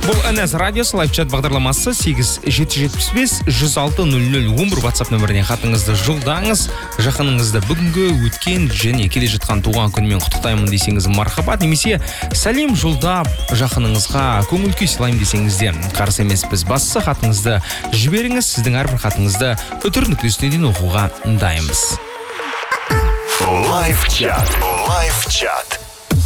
Бұл НС радиосы лайфчат бағдарламасы 8-775-106-00-11 WhatsApp нөміріне хатыңызды жолдаңыз. Жақыныңызды бүгінгі өткен және келе жатқан туған күнімен құттықтаймын десеңіз мархабат, немесе сәлем жолдап жақыныңызға көңіл күй сыйлаймын десеңіз де қарсы емеспіз. Бастысы хатыңызды жіберіңіз, сіздің әрбір хатыңызды үтір нүктесінен оқуға дайынбыз. Лайфчат.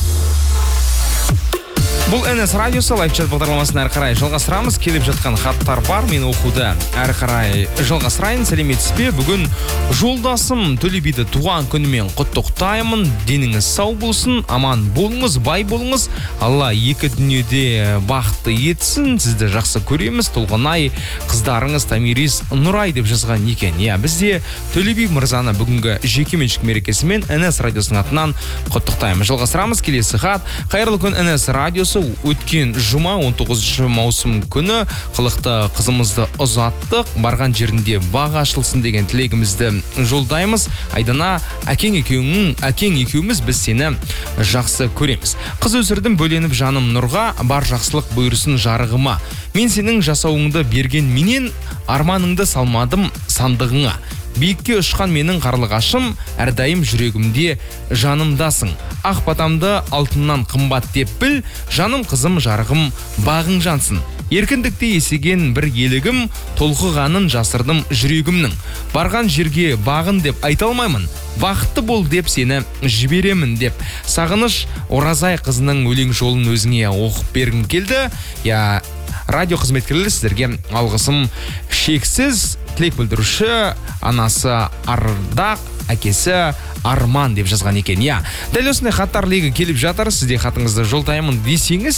Бұл НС радиосы лайфчат бағдарламасын әрі қарай жалғастырамыз. Келіп жатқан хаттар бар, мен оқуды әрі қарай жалғастырайын. Сәлеметсіз бе? Бүгін жолдасым Төлебиді туған күнімен құттықтаймын. Деніңіз сау болсын, аман болыңыз, бай болыңыз. Алла екі дүниеде бақытты етсін. Сізді жақсы көреміз. Толғанай қыздарыңыз Тамирис Нұрай деп жазған екен. Бізде Төлеби мырзаны бүгінгі жекеменшік мерекесімен НС радиосының атынан құттықтаймыз. Жалғастырамыз. Келесі хат. Қайырлы күн НС радиосы. Өткен жұма 19 маусым күні қылықты қызымызды ұзаттық, барған жерінде бағы ашылсын деген тілегімізді жолдаймыз. Айдана, әкең екеуміз біз сені жақсы көреміз. Қыз өсірдім бөленіп жаным нұрға, бар жақсылық бұйырсын жарығыма. Мен сенің жасауыңды берген менен, арманыңды салмадым сандығыңа. Биікке ұшқан менің қарлығашым, әрдайым жүрегімде жанымдасың. Ақ батамды алтыннан қымбат деп біл, жаным қызым жарығым бағың жансын. Еркіндікте есеген бір елігім, толқығанын жасырдым жүрегімнің. Барған жерге бағын деп айта алмаймын, бақытты бол деп сені жіберемін деп. Сағыныш Оразай қызының өлең жолын өзіңе оқып бергім келді. Радио қызметкерлері сіздерге алғысым шексіз. Тілек білдіруші анасы Ардақ, әкесі Арман деп жазған екен. Дәл осындай хаттар легі келіп жатыр. Сізде хатыңызды жолдаймын десеңіз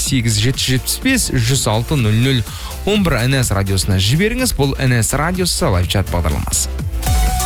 8-775-106-00-11 НС радиосына жіберіңіз. Бұл НС радиосы лайфчат бағдарламасы.